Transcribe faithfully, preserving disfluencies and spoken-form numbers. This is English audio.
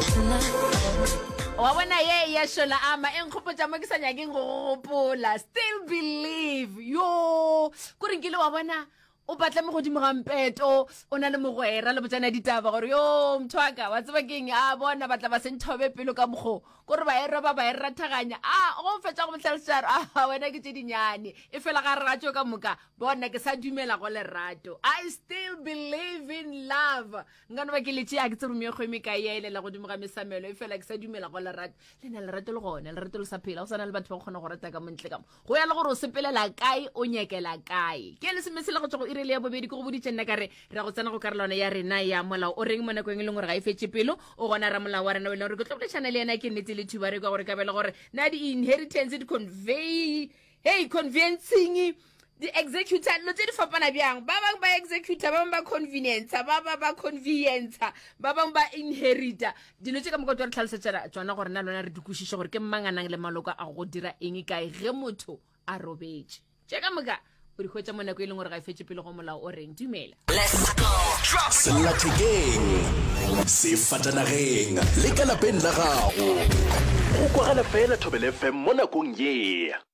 wa bona ye ya shola ama enkgopotsa mo ke sa nyakeng go gopola still believe yo kore nkile wa bona o batla mo godimo ga mpeto o na le mogwera le botsana ditaba gore yo mthwaka wa tseba keng a bona batla ba senthobe pelo ka mogo gore ba era ba ba era thaganya a go fetsa go motlhalosara a wena ke tse dinyane e fela ga ratso ka moka bona ke sa dumela go le rato I still believe in love ngano ba ke le tšea ke tse romeo go eme ka yele la godimo ga mesamelo e fela ke sa dumela go le rato le na le rato le gone le rato le sa phela go sana le batho ba kgona go rata ka montle ka mo go ya le gore o sepelela kae o nyekela kae ke le semesela go tswa go irele ya bobedi go boditse nna kare re go tsena go karolwana ya rena ya molao o reng mo nakong e leng gore ga e fetse pelo o gona ra molao wa rena o leng gore ke tlobolešana le yena ke nnete le thuba re kwa gore ka bela gore na di inheritance di convey hey conveyancing the executor lo tse di fapana bjang ba bang ba executor ba bang ba convenience ba ba ba convenience ba bang ba inherita dilo tse ka moka tswa re tlhalosetsa tsona gore na lona re dikušiše gore ke manganang le maloko a go dira eng kae ge motho a robetse tse ka moka o di khwetsa mo nako e leng gore ga e fetse pele go molao o reng dumela sellathekeng sefatanageng le ka lapeng la gago go kwagala fela Thobela F M mo nakong ye